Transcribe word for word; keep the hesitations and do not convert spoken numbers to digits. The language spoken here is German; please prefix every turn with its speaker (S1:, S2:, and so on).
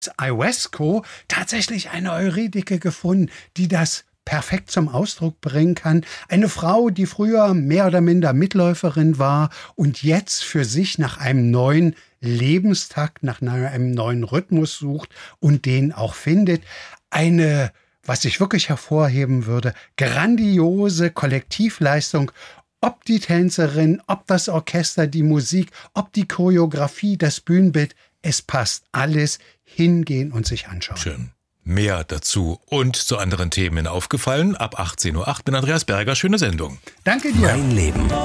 S1: Ioesco tatsächlich eine Eurydike gefunden, die das perfekt zum Ausdruck bringen kann. Eine Frau, die früher mehr oder minder Mitläuferin war und jetzt für sich nach einem neuen Lebenstakt, nach einem neuen Rhythmus sucht und den auch findet. Eine, was ich wirklich hervorheben würde, grandiose Kollektivleistung. Ob die Tänzerin, ob das Orchester, die Musik, ob die Choreografie, das Bühnenbild, es passt alles. Hingehen und sich anschauen.
S2: Schön. Mehr dazu und zu anderen Themen aufgefallen ab achtzehn Uhr acht mit Andreas Berger. Schöne Sendung.
S1: Danke dir.
S3: Mein Leben.